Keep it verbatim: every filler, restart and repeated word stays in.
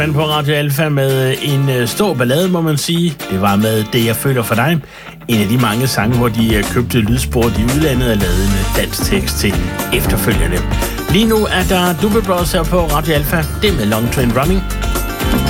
Men på Radio Alpha med en stor ballade, må man sige. Det var med Det, jeg føler for dig. En af de mange sange, hvor de købte lydspor i udlandet og lavede en dansk tekst til efterfølgende. Lige nu er der Double Bros her på Radio Alpha. Det med Long Train Running.